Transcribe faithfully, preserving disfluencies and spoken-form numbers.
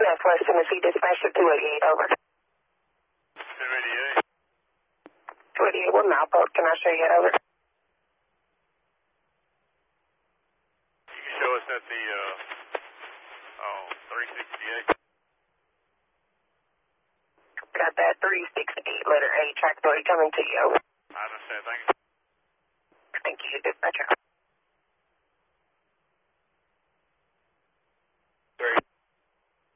Northwest Tennessee Dispatcher two eighty-eight, over. two eighty-eight. two eighty-eight, what Malport can I show you at, over? You can show us at the, uh, oh, three sixty-eight. Got that three sixty-eight, letter A, track three coming to you, over. I understand, thank you. Thank you, Dispatcher.